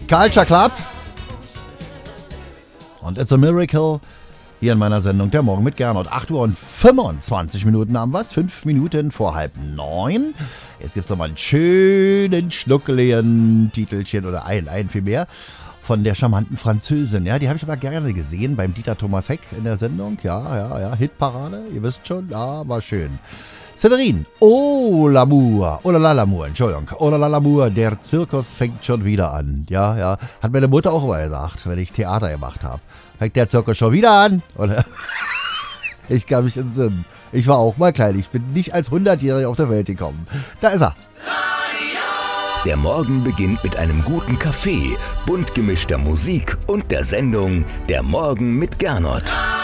Culture Club und It's a Miracle hier in meiner Sendung Der Morgen mit Gernot. 8 Uhr und 25 Minuten haben wir's, 5 Minuten vor 8:30. Jetzt gibt's noch mal einen schönen, schnuckeligen Titelchen oder ein vielmehr von der charmanten Französin. Ja, die habe ich aber gerne gesehen beim Dieter Thomas Heck in der Sendung. Ja, Hitparade, ihr wisst schon, ja, war schön. Severin, oh l'amour, oh la la l'amour, Entschuldigung, oh la la l'amour, der Zirkus fängt schon wieder an. Ja, hat meine Mutter auch immer gesagt, wenn ich Theater gemacht habe. Fängt der Zirkus schon wieder an? Oder? Ich kann mich entsinnen. Ich war auch mal klein, ich bin nicht als 100-Jähriger auf der Welt gekommen. Da ist er. Der Morgen beginnt mit einem guten Kaffee, bunt gemischter Musik und der Sendung Der Morgen mit Gernot.